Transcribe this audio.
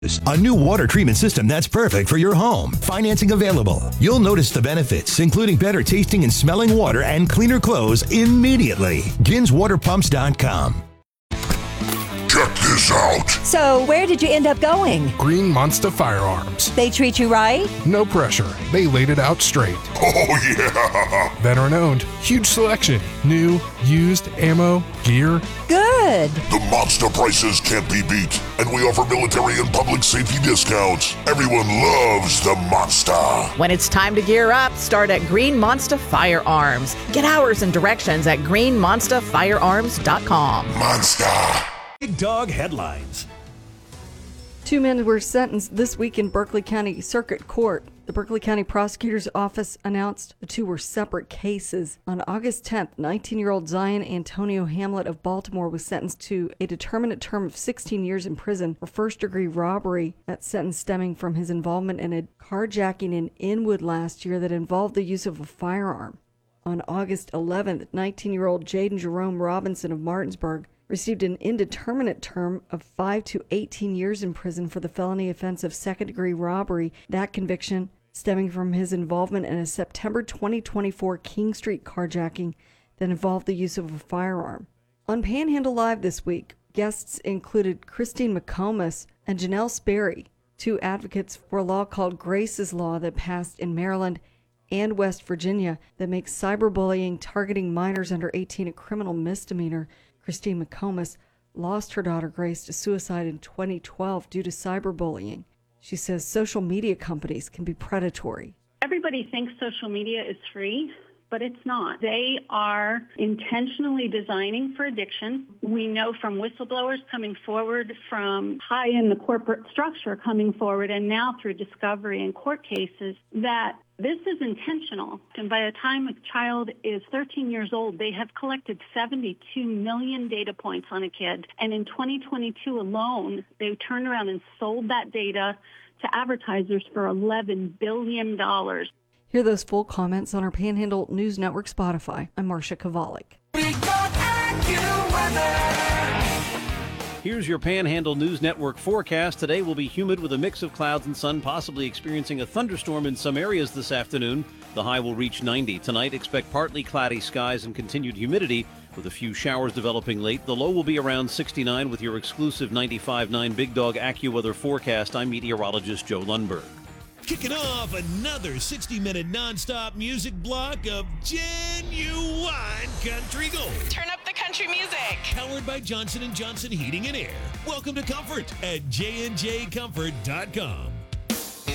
A new water treatment system that's perfect for your home. Financing available. You'll notice the benefits, including better tasting and smelling water and cleaner clothes immediately. GinsWaterPumps.com. Check this out. So, where did you end up going? Green Monster Firearms. They treat you right? No pressure. They laid it out straight. Oh, yeah. Veteran owned. Huge selection. New, used, ammo, gear. Good. The monster prices can't be beat, and we offer military and public safety discounts. Everyone loves the monster. When it's time to gear up, start at Green Monster Firearms. Get hours and directions at greenmonsterfirearms.com. Monster. Big Dog Headlines. 2 men were sentenced this week in Berkeley County Circuit Court. The Berkeley County Prosecutor's Office announced the two were separate cases. On August 10th, 19-year-old Zion Antonio Hamlet of Baltimore was sentenced to a determinate term of 16 years in prison for first-degree robbery. That sentence stemming from his involvement in a carjacking in Inwood last year that involved the use of a firearm. On August 11th, 19-year-old Jaden Jerome Robinson of Martinsburg received an indeterminate term of 5 to 18 years in prison for the felony offense of second-degree robbery. That conviction stemming from his involvement in a September 2024 King Street carjacking that involved the use of a firearm. On Panhandle Live this week, guests included Christine McComas and Janelle Sperry, two advocates for a law called Grace's Law that passed in Maryland and West Virginia that makes cyberbullying targeting minors under 18 a criminal misdemeanor. Christine McComas lost her daughter Grace to suicide in 2012 due to cyberbullying. She says social media companies can be predatory. Everybody thinks social media is free, but it's not. They are intentionally designing for addiction. We know from whistleblowers coming forward, from high in the corporate structure coming forward, and now through discovery and court cases, that this is intentional. And by the time a child is 13 years old, they have collected 72 million data points on a kid. And in 2022 alone, they turned around and sold that data to advertisers for $11 billion. Hear those full comments on our Panhandle News Network Spotify. I'm Marcia Kovalik. Here's your Panhandle News Network forecast. Today will be humid with a mix of clouds and sun, possibly experiencing a thunderstorm in some areas this afternoon. The high will reach 90. Tonight, expect partly cloudy skies and continued humidity with a few showers developing late. The low will be around 69 with your exclusive 95.9 Big Dog AccuWeather forecast. I'm meteorologist Joe Lundberg. Kicking off another 60-minute nonstop music block of genuine country gold. Turn up the country music. Powered by Johnson & Johnson Heating and Air. Welcome to Comfort at jnjcomfort.com.